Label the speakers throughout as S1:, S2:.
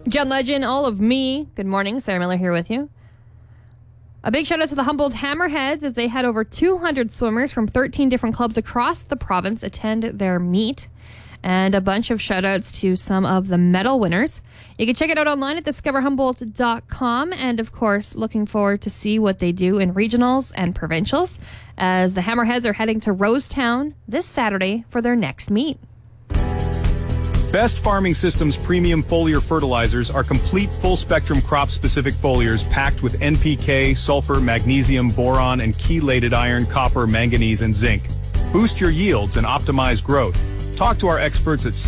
S1: John Legend, all of me. Good morning. Sarah Miller here with you. A big shout out to the Humboldt Hammerheads as they had over 200 swimmers from 13 different clubs across the province attend their meet. And a bunch of shout outs to some of the medal winners. You can check it out online at discoverhumboldt.com. And of course, looking forward to see what they do in regionals and provincials as the Hammerheads are heading to Rosetown this Saturday for their next meet.
S2: Best Farming Systems premium foliar fertilizers are complete full-spectrum crop-specific foliars packed with NPK, sulfur, magnesium, boron, and chelated iron, copper, manganese, and zinc. Boost your yields and optimize growth. Talk to our experts at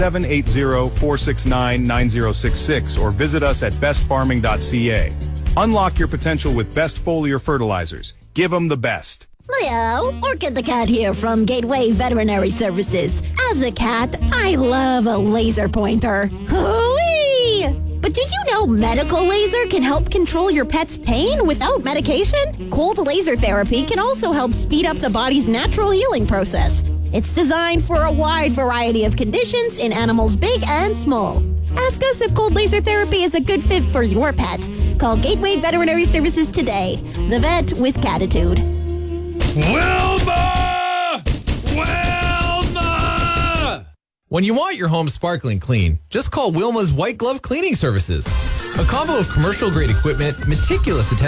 S2: 780-469-9066 or visit us at bestfarming.ca. Unlock your potential with Best Foliar Fertilizers. Give them the best.
S3: Leo, Orchid the Cat here from Gateway Veterinary Services. As a cat, I love a laser pointer. Hoo-wee! But did you know medical laser can help control your pet's pain without medication? Cold laser therapy can also help speed up the body's natural healing process. It's designed for a wide variety of conditions in animals big and small. Ask us if cold laser therapy is a good fit for your pet. Call Gateway Veterinary Services today. The vet with catitude.
S4: Wilma! Wilma! When you want your home sparkling clean, just call Wilma's White Glove Cleaning Services. A combo of commercial-grade equipment, meticulous attention